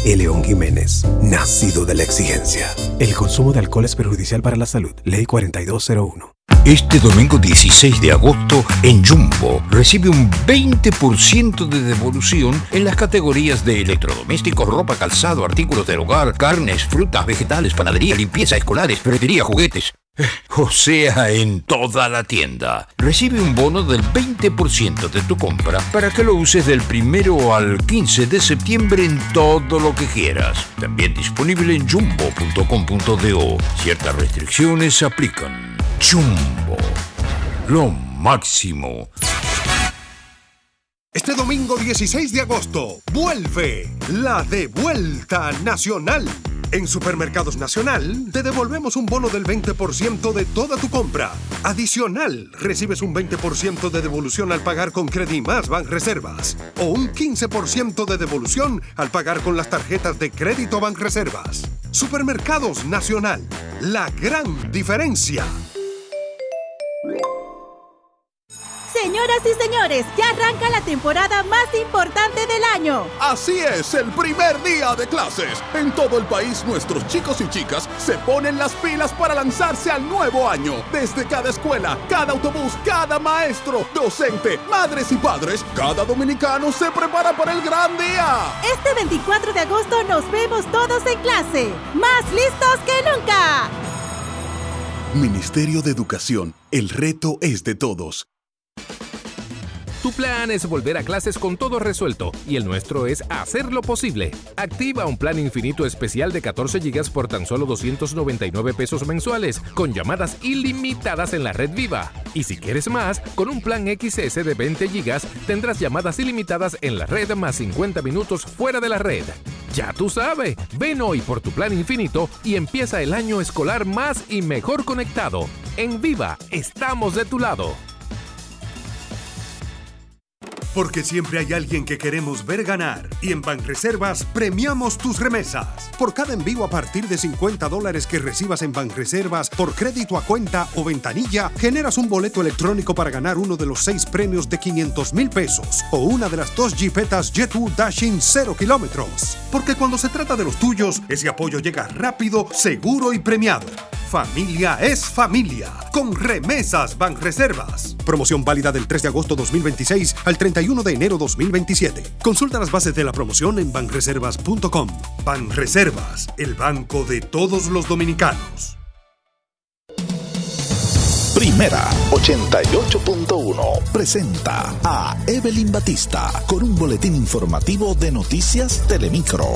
León Jiménez, nacido de la exigencia. El consumo de alcohol es perjudicial para la salud. Ley 4201. Este domingo 16 de agosto en Jumbo recibe un 20% de devolución en las categorías de electrodomésticos, ropa, calzado, artículos del hogar, carnes, frutas, vegetales, panadería, limpieza, escolares, ferretería, juguetes. O sea, en toda la tienda. Recibe un bono del 20% de tu compra para que lo uses del 1 al 15 de septiembre en todo lo que quieras. También disponible en jumbo.com.do. Ciertas restricciones se aplican. Jumbo, lo máximo. Este domingo 16 de agosto, vuelve la Devuelta Nacional. En Supermercados Nacional, te devolvemos un bono del 20% de toda tu compra. Adicional, recibes un 20% de devolución al pagar con Credimás Banreservas o un 15% de devolución al pagar con las tarjetas de crédito Banreservas. Supermercados Nacional, la gran diferencia. Señoras y señores, ya arranca la temporada más importante del año. Así es, el primer día de clases. En todo el país, nuestros chicos y chicas se ponen las pilas para lanzarse al nuevo año. Desde cada escuela, cada autobús, cada maestro, docente, madres y padres, cada dominicano se prepara para el gran día. Este 24 de agosto nos vemos todos en clase, más listos que nunca. Ministerio de Educación, el reto es de todos. Tu plan es volver a clases con todo resuelto y el nuestro es hacerlo posible. Activa un plan infinito especial de 14 GB por tan solo $299 mensuales, con llamadas ilimitadas en la red Viva. Y si quieres más, con un plan XS de 20 GB tendrás llamadas ilimitadas en la red más 50 minutos fuera de la red. Ya tú sabes, ven hoy por tu plan infinito y empieza el año escolar más y mejor conectado. En Viva, estamos de tu lado. Porque siempre hay alguien que queremos ver ganar. Y en Banreservas premiamos tus remesas. Por cada envío a partir de $50 que recibas en Banreservas por crédito a cuenta o ventanilla, generas un boleto electrónico para ganar uno de los 6 premios de $500,000 o una de las 2 Jeepetas Jet2 Dashing 0 kilómetros. Porque cuando se trata de los tuyos, ese apoyo llega rápido, seguro y premiado. Familia es familia. Con Remesas Banreservas. Promoción válida del 3 de agosto 2026 al 31 de enero 2027. Consulta las bases de la promoción en banreservas.com. Banreservas, el banco de todos los dominicanos. Primera 88.1 presenta a Evelyn Batista con un boletín informativo de Noticias Telemicro.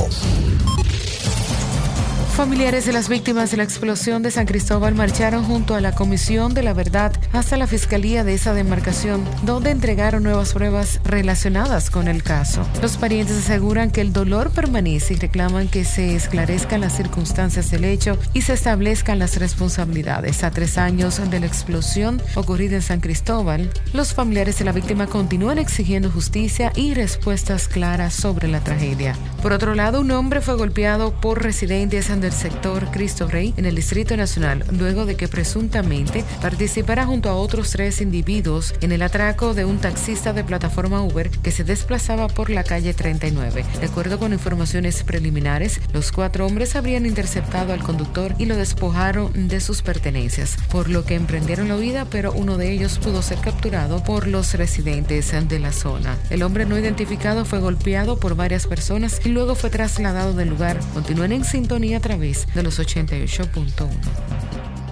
Familiares de las víctimas de la explosión de San Cristóbal marcharon junto a la Comisión de la Verdad hasta la Fiscalía de esa demarcación, donde entregaron nuevas pruebas relacionadas con el caso. Los parientes aseguran que el dolor permanece y reclaman que se esclarezcan las circunstancias del hecho y se establezcan las responsabilidades. A 3 años de la explosión ocurrida en San Cristóbal, los familiares de la víctima continúan exigiendo justicia y respuestas claras sobre la tragedia. Por otro lado, un hombre fue golpeado por residentes del sector Cristo Rey en el Distrito Nacional luego de que presuntamente participara junto a otros 3 individuos en el atraco de un taxista de plataforma Uber que se desplazaba por la calle 39. De acuerdo con informaciones preliminares, los 4 hombres habrían interceptado al conductor y lo despojaron de sus pertenencias, por lo que emprendieron la huida, pero uno de ellos pudo ser capturado por los residentes de la zona. El hombre no identificado fue golpeado por varias personas y luego fue trasladado del lugar. Continúen en sintonía a través de los 88.1.